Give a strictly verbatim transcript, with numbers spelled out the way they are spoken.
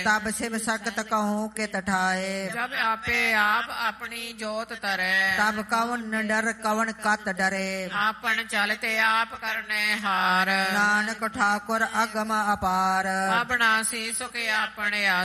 तब शिव सकत कहूँ कित ठाए जब आपे आप अपनी जोत तरे तब कवन डर कवन कत डरे आपन चलते आप करने हार नानक ठाकुर अगम अपार अपना सी सुख अपने